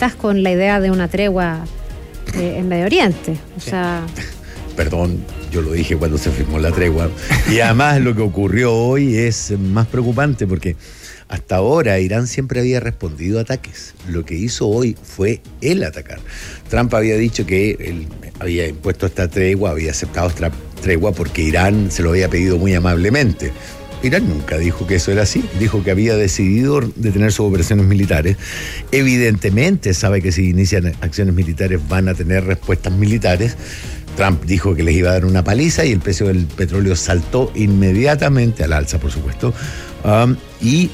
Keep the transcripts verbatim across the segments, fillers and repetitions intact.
pesimistas con la idea de una tregua eh, en Medio Oriente. O sí. sea... Perdón, yo lo dije cuando se firmó la tregua. Y además lo que ocurrió hoy es más preocupante porque hasta ahora Irán siempre había respondido a ataques. Lo que hizo hoy fue él atacar. Trump había dicho que él había impuesto esta tregua, había aceptado esta tregua porque Irán se lo había pedido muy amablemente. Irán nunca dijo que eso era así, dijo que había decidido detener sus operaciones militares. Evidentemente sabe que si inician acciones militares van a tener respuestas militares. Trump dijo que les iba a dar una paliza y el precio del petróleo saltó inmediatamente al alza, por supuesto, um, y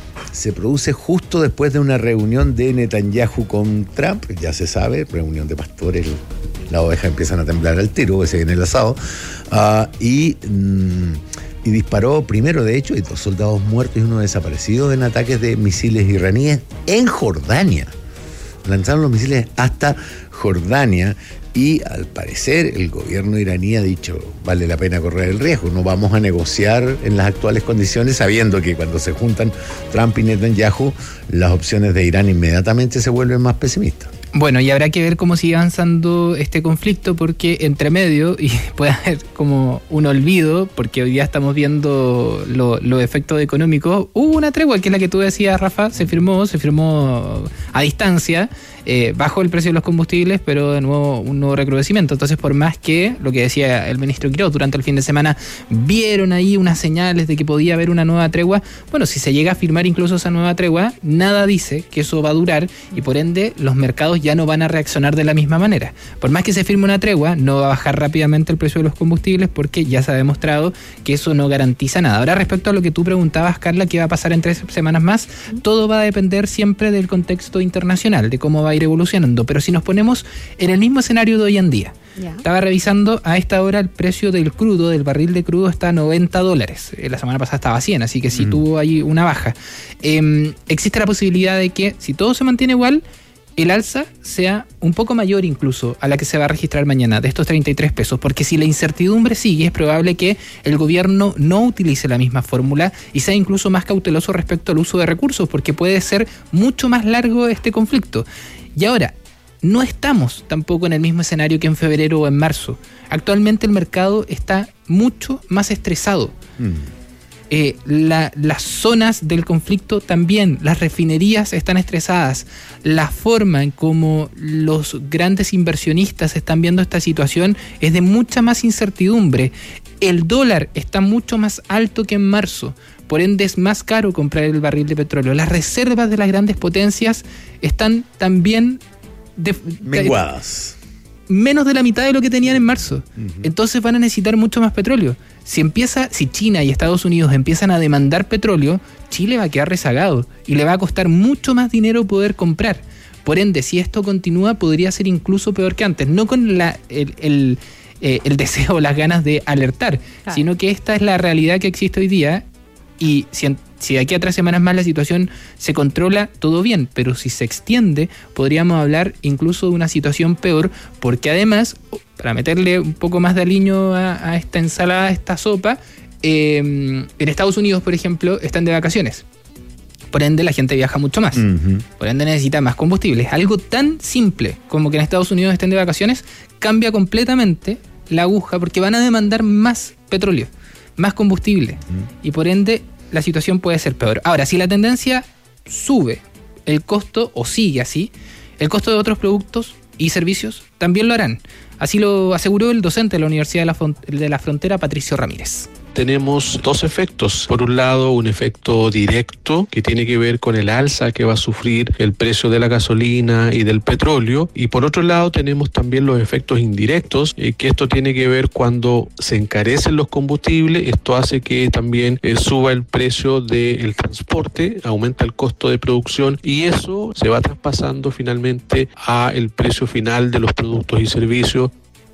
se produce justo después de una reunión de Netanyahu con Trump, ya se sabe, reunión de pastores, las ovejas empiezan a temblar al tiro, que se viene el asado, uh, y... Mm, y disparó primero, de hecho, y dos soldados muertos y uno desaparecido en ataques de misiles iraníes en Jordania. Lanzaron los misiles hasta Jordania y, al parecer, el gobierno iraní ha dicho, vale la pena correr el riesgo, no vamos a negociar en las actuales condiciones, sabiendo que cuando se juntan Trump y Netanyahu, las opciones de Irán inmediatamente se vuelven más pesimistas. Bueno, y habrá que ver cómo sigue avanzando este conflicto, porque entre medio, y puede haber como un olvido, porque hoy día estamos viendo lo, los efectos económicos, hubo una tregua, que es la que tú decías, Rafa, se firmó, se firmó a distancia, eh, bajo el precio de los combustibles, pero de nuevo un nuevo recrudecimiento. Entonces, por más que, lo que decía el ministro Quiroz, durante el fin de semana vieron ahí unas señales de que podía haber una nueva tregua, bueno, si se llega a firmar incluso esa nueva tregua, nada dice que eso va a durar y por ende los mercados ya no van a reaccionar de la misma manera. Por más que se firme una tregua, no va a bajar rápidamente el precio de los combustibles porque ya se ha demostrado que eso no garantiza nada. Ahora, respecto a lo que tú preguntabas, Carla, ¿qué va a pasar en tres semanas más? Todo va a depender siempre del contexto internacional, de cómo va a ir evolucionando. Pero si nos ponemos en el mismo escenario de hoy en día, yeah. Estaba revisando a esta hora el precio del crudo, del barril de crudo está a noventa dólares. La semana pasada estaba a cien, así que sí mm. tuvo ahí una baja. Eh, existe la posibilidad de que, si todo se mantiene igual, el alza sea un poco mayor incluso a la que se va a registrar mañana, de estos treinta y tres pesos, porque si la incertidumbre sigue, es probable que el gobierno no utilice la misma fórmula y sea incluso más cauteloso respecto al uso de recursos, porque puede ser mucho más largo este conflicto. Y ahora, no estamos tampoco en el mismo escenario que en febrero o en marzo. Actualmente el mercado está mucho más estresado. Mm. Eh, la, las zonas del conflicto también, las refinerías están estresadas, la forma en cómo los grandes inversionistas están viendo esta situación es de mucha más incertidumbre. El dólar está mucho más alto que en marzo, por ende es más caro comprar el barril de petróleo. Las reservas de las grandes potencias están también de, menguadas. Menos de la mitad de lo que tenían en marzo. Uh-huh. Entonces van a necesitar mucho más petróleo. Si empieza, si China y Estados Unidos empiezan a demandar petróleo, Chile va a quedar rezagado y le va a costar mucho más dinero poder comprar. Por ende, si esto continúa, podría ser incluso peor que antes. No con la, el, el, eh, el deseo o las ganas de alertar, claro, sino que esta es la realidad que existe hoy día y si, si de aquí a tres semanas más la situación se controla, todo bien, pero si se extiende, podríamos hablar incluso de una situación peor, porque además, para meterle un poco más de aliño a, a esta ensalada, a esta sopa, eh, en Estados Unidos, por ejemplo, están de vacaciones. Por ende, la gente viaja mucho más. Uh-huh. Por ende, necesita más combustible. Algo tan simple como que en Estados Unidos estén de vacaciones cambia completamente la aguja porque van a demandar más petróleo, más combustible. Uh-huh. Y por ende, la situación puede ser peor. Ahora, si la tendencia sube el costo o sigue así, el costo de otros productos y servicios también lo harán. Así lo aseguró el docente de la Universidad de la, Front- de la Frontera, Patricio Ramírez. Tenemos dos efectos. Por un lado, un efecto directo que tiene que ver con el alza que va a sufrir el precio de la gasolina y del petróleo. Y por otro lado, tenemos también los efectos indirectos, eh, que esto tiene que ver cuando se encarecen los combustibles. Esto hace que también eh, suba el precio del transporte, aumenta el costo de producción y eso se va traspasando finalmente a el precio final de los productos y servicios.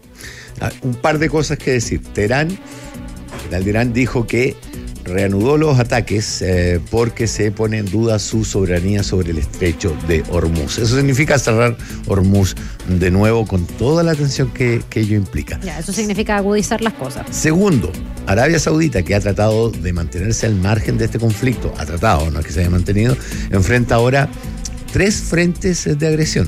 Un par de cosas que decir. Teherán El Irán dijo que reanudó los ataques eh, porque se pone en duda su soberanía sobre el estrecho de Hormuz. Eso significa cerrar Hormuz de nuevo con toda la tensión que, que ello implica. Ya, eso significa agudizar las cosas. Segundo, Arabia Saudita, que ha tratado de mantenerse al margen de este conflicto, ha tratado, no es que se haya mantenido, enfrenta ahora tres frentes de agresión.